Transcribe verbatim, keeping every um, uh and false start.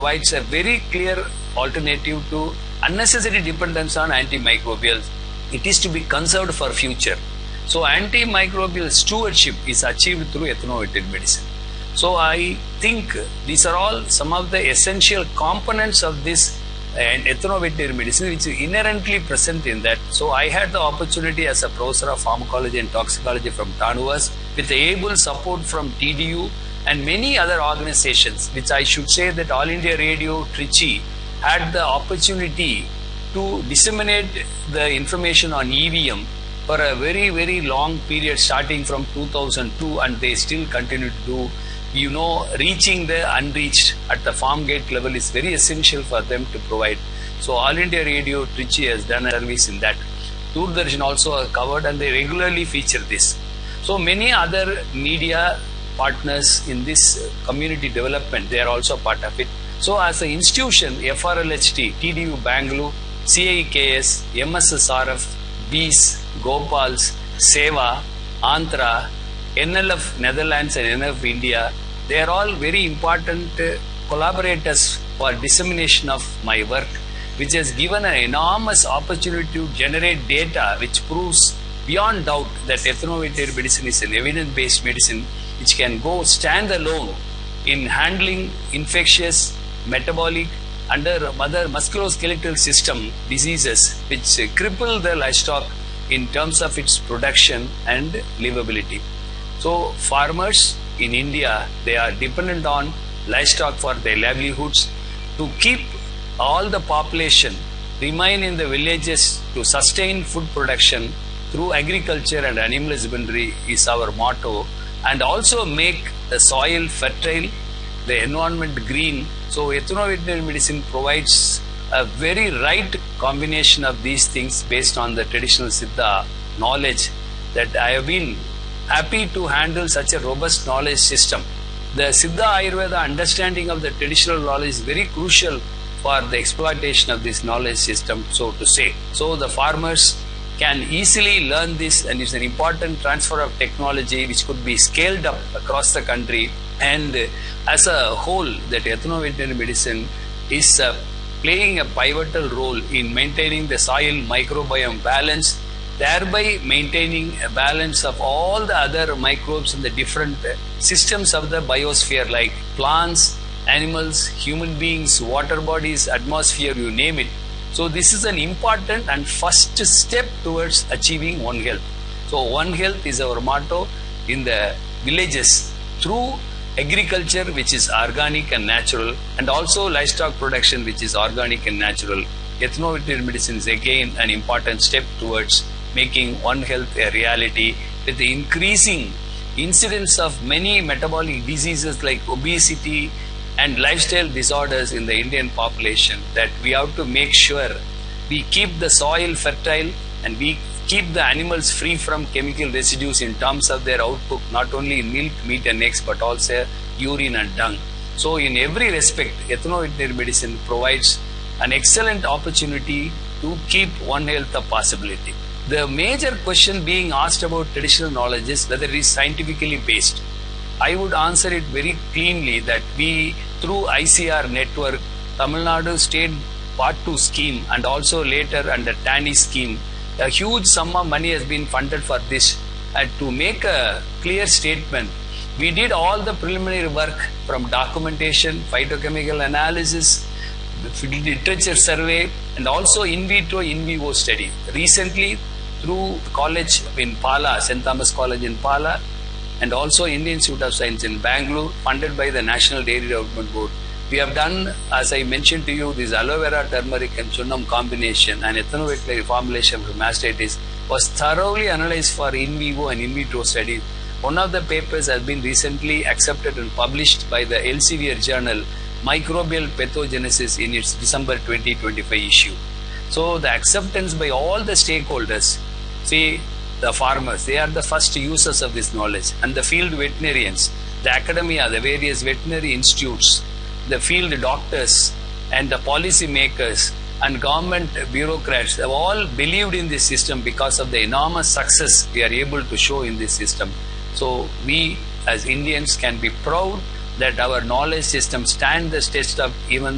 provides a very clear alternative to unnecessary dependence on antimicrobials. It is to be conserved for future. So antimicrobial stewardship is achieved through ethnoveterinary medicine. So I think these are all some of the essential components of this and ethnoveterinary medicine which is inherently present in that. So I had the opportunity as a professor of pharmacology and toxicology from TANUVAS with the able support from T D U and many other organizations, which I should say that All India Radio Trichy had the opportunity to disseminate the information on E V M for a very very long period starting from two thousand two, and they still continue to do. You know, reaching the unreached at the farm gate level is very essential for them to provide. So All India Radio Trichy has done a service in that. Doordarshan also are covered and they regularly feature this. So many other media partners in this community development, they are also part of it. So as an institution, F R L H T, T D U Bangalore, C I K S, M S S R F, B I S, Gopals, Seva, Andhra, N L F Netherlands and N L F India, they are all very important uh, collaborators for dissemination of my work, which has given an enormous opportunity to generate data which proves beyond doubt that ethnoveterinary medicine is an evidence-based medicine which can go stand alone in handling infectious, metabolic, under other musculoskeletal system diseases which uh, cripple the livestock in terms of its production and livability. So farmers in India, they are dependent on livestock for their livelihoods. To keep all the population remain in the villages to sustain food production through agriculture and animal husbandry is our motto, and also make the soil fertile, the environment green. So ethnoveterinary medicine provides a very right combination of these things based on the traditional Siddha knowledge that I have been happy to handle such a robust knowledge system. The Siddha Ayurveda understanding of the traditional knowledge is very crucial for the exploitation of this knowledge system, so to say. So the farmers can easily learn this, and it's an important transfer of technology which could be scaled up across the country. And as a whole, that ethnoveterinary medicine is uh, playing a pivotal role in maintaining the soil microbiome balance, thereby maintaining a balance of all the other microbes in the different systems of the biosphere like plants, animals, human beings, water bodies, atmosphere, you name it. So this is an important and first step towards achieving One Health. So One Health is our motto in the villages through agriculture which is organic and natural, and also livestock production which is organic and natural. Ethnoveterinary medicine is again an important step towards making One Health a reality, with the increasing incidence of many metabolic diseases like obesity and lifestyle disorders in the Indian population, that we have to make sure we keep the soil fertile and we keep the animals free from chemical residues in terms of their output, not only in milk, meat and eggs, but also urine and dung. So in every respect, ethnoveterinary medicine provides an excellent opportunity to keep One Health a possibility. The major question being asked about traditional knowledge is whether it is scientifically based. I would answer it very cleanly that we, through I C R network, Tamil Nadu State Part two scheme, and also later under TANI scheme, a huge sum of money has been funded for this. And to make a clear statement, we did all the preliminary work from documentation, phytochemical analysis, literature survey, and also in vitro, in vivo study. Recently, through college in Pala, Saint Thomas College in Pala, and also Indian Institute of Science in Bangalore, funded by the National Dairy Development Board, we have done, as I mentioned to you, this aloe vera, turmeric and chunam combination and ethnoveterinary formulation for mastitis was thoroughly analyzed for in vivo and in vitro studies. One of the papers has been recently accepted and published by the Elsevier journal, Microbial Pathogenesis, in its December twenty twenty-five issue. So the acceptance by all the stakeholders, see, the farmers, they are the first users of this knowledge, and the field veterinarians, the academia, the various veterinary institutes, the field doctors and the policy makers and government bureaucrats have all believed in this system because of the enormous success we are able to show in this system. So we as Indians can be proud that our knowledge system stand the test of even